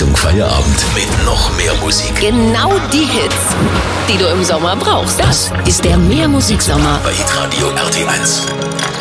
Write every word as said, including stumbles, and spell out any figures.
Richtung Feierabend mit noch mehr Musik. Genau die Hits, die du im Sommer brauchst. Das ist der Mehrmusiksommer bei Hitradio R T eins.